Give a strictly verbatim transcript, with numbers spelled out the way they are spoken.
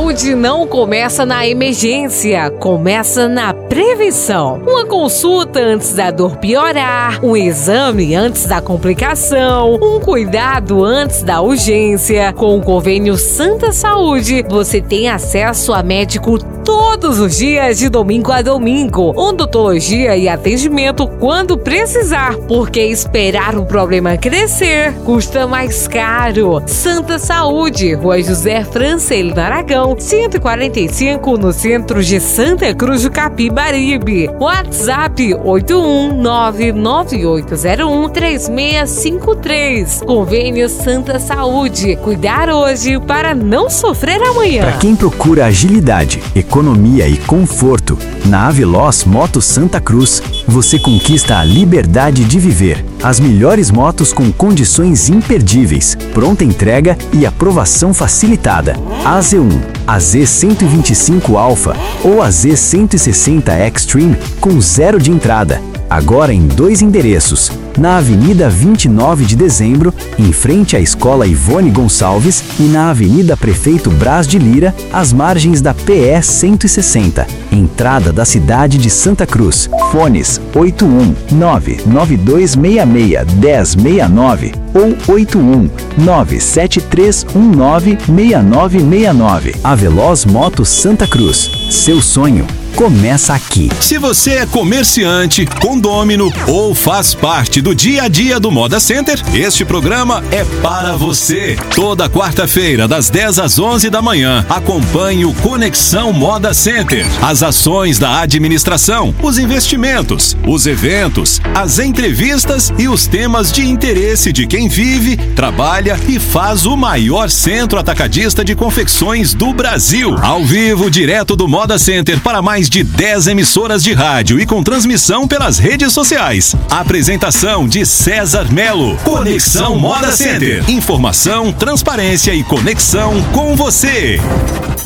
saúde não começa na emergência, começa na prevenção. Uma consulta antes da dor piorar, um exame antes da complicação, um cuidado antes da urgência. Com o convênio Santa Saúde, você tem acesso a médico todos os dias, de domingo a domingo, odontologia e atendimento quando precisar, porque esperar o problema crescer custa mais caro. Santa Saúde, Rua José Francelino Aragão, cento e quarenta e cinco, no centro de Santa Cruz do Capibaribe. WhatsApp oito um nove nove oito zero um três seis cinco três. Convênio Santa Saúde. Cuidar hoje para não sofrer amanhã. Para quem procura agilidade, economia e conforto, na Aveloz Motos Santa Cruz, você conquista a liberdade de viver. As melhores motos com condições imperdíveis, pronta entrega e aprovação facilitada. A Z um, a Z cento e vinte e cinco Alpha ou a Z cento e sessenta Extreme com zero de entrada. Agora em dois endereços, na Avenida vinte e nove de Dezembro, em frente à Escola Ivone Gonçalves, e na Avenida Prefeito Brás de Lira, às margens da P E cento e sessenta, entrada da cidade de Santa Cruz. Fones oito um nove nove dois seis seis um zero seis nove ou oito um nove sete três um nove seis nove seis nove. Aveloz Motos Santa Cruz. Seu sonho começa aqui. Se você é comerciante, condômino ou faz parte do dia a dia do Moda Center, este programa é para você. Toda quarta-feira, das dez às onze da manhã, acompanhe o Conexão Moda Center. As ações da administração, os investimentos, os eventos, as entrevistas e os temas de interesse de quem vive, trabalha e faz o maior centro atacadista de confecções do Brasil. Ao vivo, direto do Moda Center para mais de dez emissoras de rádio e com transmissão pelas redes sociais. Apresentação de César Melo. Conexão Moda Center. Informação, transparência e conexão com você.